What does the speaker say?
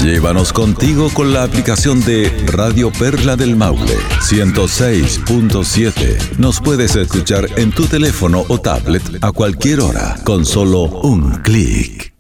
Llévanos contigo con la aplicación de Radio Perla del Maule 106.7. Nos puedes escuchar en tu teléfono o tablet a cualquier hora con solo un clic.